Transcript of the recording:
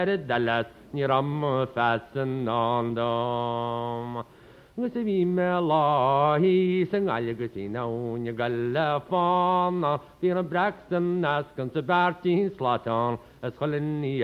dallas ni ram fasten on dom. Gusi vi melahi sing alle gusi na un galla fana. Vi braxton naskan se bartin slatan. As